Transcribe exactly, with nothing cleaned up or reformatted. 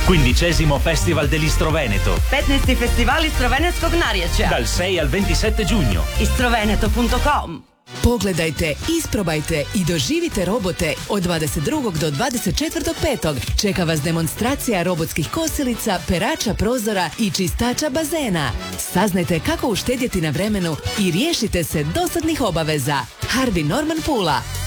Quindicesimo Festival dell'Istro Veneto. petnaesti Festival Istro-Venetskog narječja. Dal sei al ventisette giugno. istroveneto punto com. Pogledajte, isprobajte i doživite robote od dvadeset drugog do dvadeset četvrtog petog Čeka vas demonstracija robotskih kosilica, perača prozora i čistača bazena. Saznajte kako uštedjeti na vremenu i riješite se dosadnih obaveza. Harvey Norman Pula.